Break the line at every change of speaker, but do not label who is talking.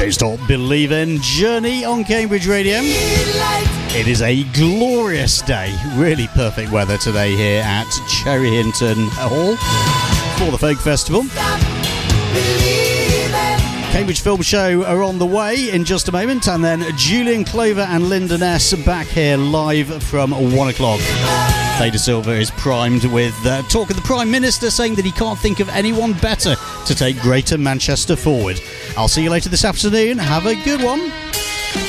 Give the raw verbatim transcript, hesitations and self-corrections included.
Don't Stop Believing, Journey on Cambridge Radio. It is a glorious day, really perfect weather today here at Cherry Hinton Hall for the Folk Festival. Cambridge Film Show are on the way in just a moment, and then Julian Clover and Linda Ness back here live from one o'clock. Theda Silva is primed with uh, talk of the Prime Minister saying that he can't think of anyone better to take Greater Manchester forward. I'll see you later this afternoon. Have a good one.